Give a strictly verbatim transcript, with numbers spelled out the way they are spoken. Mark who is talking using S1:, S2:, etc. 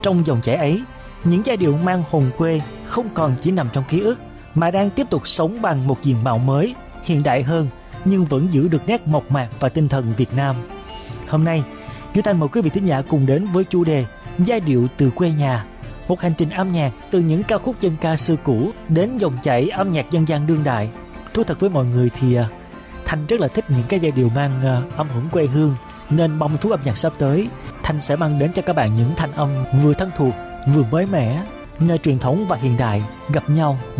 S1: Trong dòng chảy ấy, những giai điệu mang hồn quê không còn chỉ nằm trong ký ức mà đang tiếp tục sống bằng một diện mạo mới, hiện đại hơn nhưng vẫn giữ được nét mộc mạc và tinh thần Việt Nam. Hôm nay, Duy Thanh mời quý vị thính giả cùng đến với chủ đề Giai điệu từ quê nhà, một hành trình âm nhạc từ những ca khúc dân ca xưa cũ đến dòng chảy âm nhạc dân gian đương đại. Thú thật với mọi người thì Thanh rất là thích những cái giai điệu mang uh, âm hưởng quê hương, nên ba mươi phút âm nhạc sắp tới, Thanh sẽ mang đến cho các bạn những thanh âm vừa thân thuộc, vừa mới mẻ, nơi truyền thống và hiện đại gặp nhau